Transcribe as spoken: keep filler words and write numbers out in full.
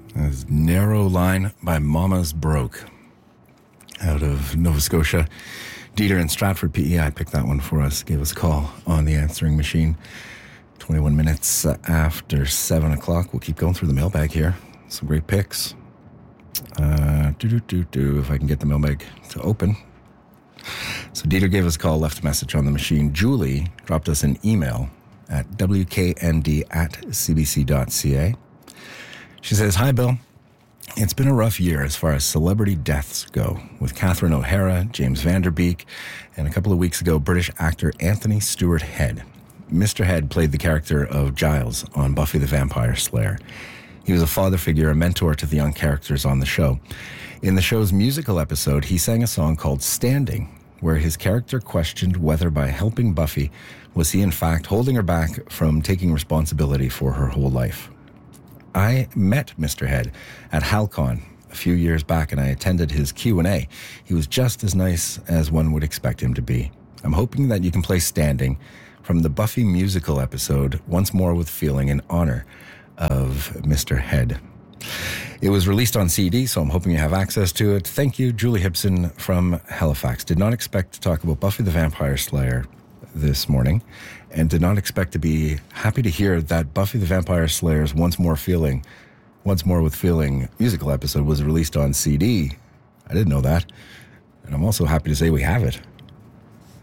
As Narrow Line by Mama's Broke out of Nova Scotia. Dieter in Stratford, P E I, picked that one for us, gave us a call on the answering machine. twenty-one minutes after seven o'clock. We'll keep going through the mailbag here. Some great picks. Uh, do, do, do, do, if I can get the mailbag to open. So Dieter gave us a call, left a message on the machine. Julie dropped us an email at w k n d at c b c dot c a. She says, "Hi, Bill. It's been a rough year as far as celebrity deaths go, with Catherine O'Hara, James Van Der Beek, and a couple of weeks ago, British actor Anthony Stewart Head. Mister Head played the character of Giles on Buffy the Vampire Slayer. He was a father figure, a mentor to the young characters on the show. In the show's musical episode, he sang a song called Standing, where his character questioned whether by helping Buffy, was he in fact holding her back from taking responsibility for her whole life. I met Mister Head at HalCon a few years back, and I attended his Q and A. He was just as nice as one would expect him to be. I'm hoping that you can play Standing from the Buffy musical episode once more with feeling in honor of Mister Head. It was released on C D, so I'm hoping you have access to it. Thank you, Julie Hibson from Halifax. Did not expect to talk about Buffy the Vampire Slayer this morning, and did not expect to be happy to hear that Buffy the Vampire Slayer's Once More Feeling, Once More with Feeling musical episode was released on C D. I didn't know that. And I'm also happy to say we have it.